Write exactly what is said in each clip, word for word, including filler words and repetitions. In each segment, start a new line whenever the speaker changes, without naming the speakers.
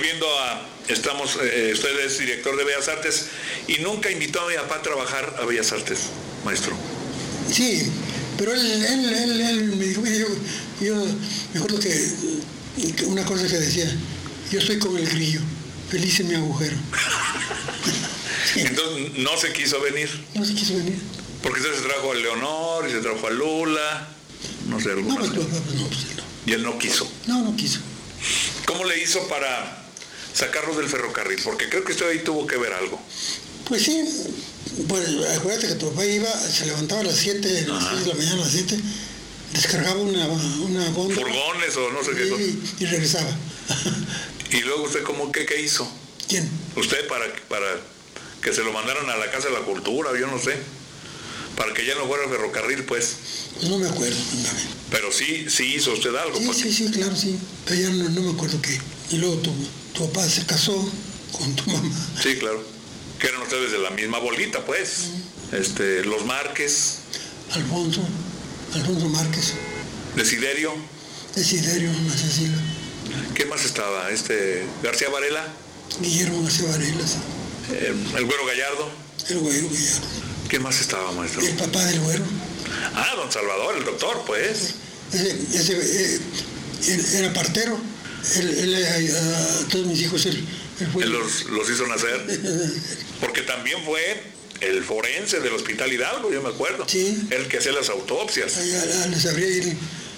volviendo a, estamos, eh, usted es director de Bellas Artes y nunca invitó a mi papá a trabajar a Bellas Artes, maestro.
Sí, pero él, él, él, él me dijo, yo, yo me acuerdo que una cosa que decía, yo estoy como el grillo, feliz en mi agujero. Sí.
Entonces no se quiso venir.
No se quiso venir.
Porque usted se trajo a Leonor y se trajo a Lula, no sé, alguna.
No, pues, pues, pues, no, pues, no.
Y él no quiso.
No, no quiso.
¿Cómo le hizo para sacarlos del ferrocarril? Porque creo que usted ahí tuvo que ver algo.
Pues sí, pues acuérdate que tu papá iba, se levantaba a las siete, a las seis de la mañana, a las siete, descargaba una, una góndola.
Furgones o no sé qué cosa.
Y, y regresaba.
¿Y luego usted cómo qué, qué hizo?
¿Quién?
Usted para, para que se lo mandaran a la Casa de la Cultura, yo no sé. Para que ya no fuera el ferrocarril, pues.
Pues no me acuerdo.
Pero sí, sí hizo usted algo.
Sí,
porque...
sí, sí, claro, sí. Pero ya no, no me acuerdo qué. Y luego tu, tu papá se casó con tu mamá.
Sí, claro. Que eran ustedes de la misma bolita, pues. Uh-huh. Este, los Márquez.
Alfonso, Alfonso Márquez.
Desiderio.
Desiderio, Ana Cecilia.
¿Qué más estaba? Este, García Varela.
Guillermo García Varela, sí.
Eh, el Güero Gallardo.
El Güero Gallardo.
¿Qué más estaba, maestro?
El papá del Güero.
Ah, don Salvador, el doctor, pues.
Ese, ese eh, él era partero. Él, él a todos mis hijos, él, él fue.
Él los, los hizo nacer. Porque también fue el forense del Hospital Hidalgo, yo me acuerdo.
Sí.
El que hacía las autopsias.
Allá les abría ir.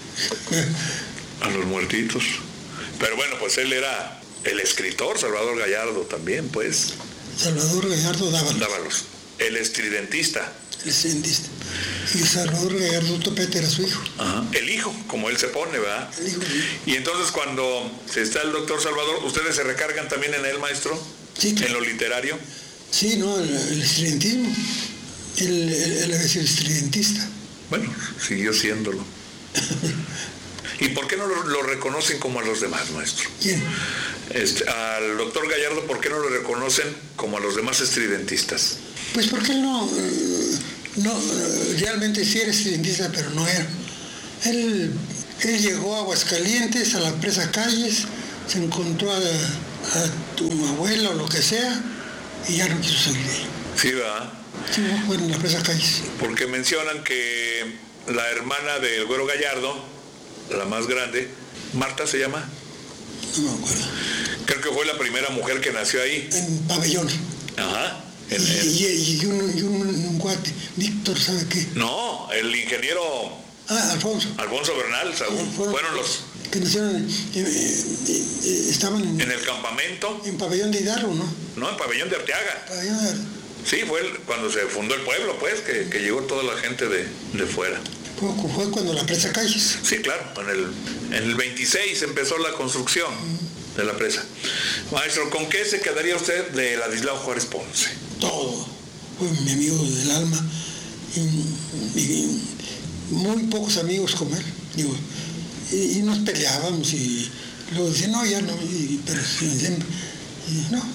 A los muertitos. Pero bueno, pues él era el escritor, Salvador Gallardo también, pues.
Salvador Gallardo Dávalos.
Dávalos. El estridentista.
El estridentista. Y Salvador Gallardo Topete era su hijo.
Ajá. El hijo, como él se pone, ¿verdad?
El hijo.
Y entonces cuando está el doctor Salvador, ¿ustedes se recargan también en él, maestro?
Sí.
¿En lo literario?
Sí, no, el, el estridentismo. Él, él es el estridentista.
Bueno, siguió siéndolo. ¿Y por qué no lo, lo reconocen como a los demás, maestro?
¿Quién?
Este, al doctor Gallardo, ¿por qué no lo reconocen como a los demás estridentistas?
Pues porque él no, no, realmente sí era estridentista, pero no era. Él, él llegó a Aguascalientes, a la presa Calles, se encontró a, a tu abuela o lo que sea, y ya no quiso salir de ahí.
Sí, ¿verdad?
Sí, fue en la presa Calles.
Porque mencionan que la hermana del Güero Gallardo, la más grande, Marta se llama.
No me acuerdo.
Creo que fue la primera mujer que nació ahí.
En Pabellón.
Ajá.
En, y, en... y, y, un, y un, un guate, Víctor, ¿sabe qué?
No, el ingeniero...
Ah, Alfonso.
Alfonso Bernal, según. Fueron, fueron los...
Que nacieron, eh, eh, eh, estaban... En,
en el campamento.
En Pabellón de Hidalgo, ¿no?
No, en Pabellón de Arteaga.
Pabellón de...
Sí, fue el, cuando se fundó el pueblo, pues, que, que llegó toda la gente de, de fuera.
Fue, fue cuando la presa Calles.
Sí, claro, en el, en el veintiséis empezó la construcción uh-huh. de la presa. Maestro, ¿con qué se quedaría usted de Ladislao Juárez Ponce?
Todo. Fue mi amigo del alma. Y, y muy pocos amigos como él. Digo, y, y nos peleábamos y luego decía, no, ya no. Y, pero siempre, y, no,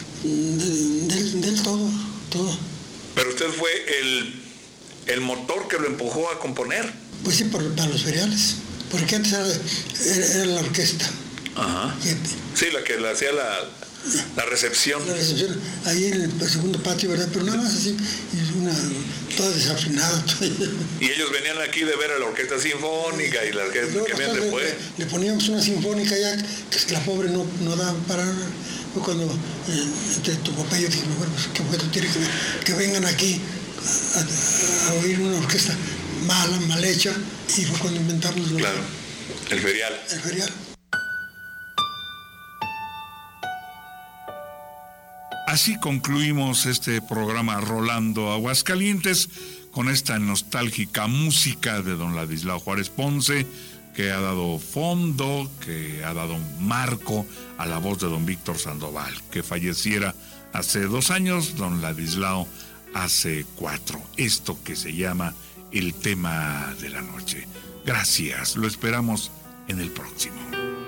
del, del todo, todo.
Pero usted fue el... el motor que lo empujó a componer.
Pues sí, por, para los feriales, porque antes era, era, era la orquesta.
Ajá. Gente. Sí, la que le hacía la, la recepción.
La recepción, ahí en el segundo patio, ¿verdad? Pero nada más así, una, toda desafinada.
Y ellos venían aquí de ver a la orquesta sinfónica y la orquesta que venían después.
Le, le poníamos una sinfónica ya, que la pobre no, no daba para... Fue cuando eh, entre tu papá y yo dije, bueno, pues qué bueno tiene que, que vengan aquí A, a oír una orquesta mala, mal hecha, y fue cuando inventamos
claro, el ferial.
El ferial.
Así concluimos este programa Rolando Aguascalientes con esta nostálgica música de don Ladislao Juárez Ponce, que ha dado fondo, que ha dado marco a la voz de don Víctor Sandoval, que falleciera hace dos años, don Ladislao hace cuatro. Esto que se llama el tema de la noche. Gracias, lo esperamos en el próximo.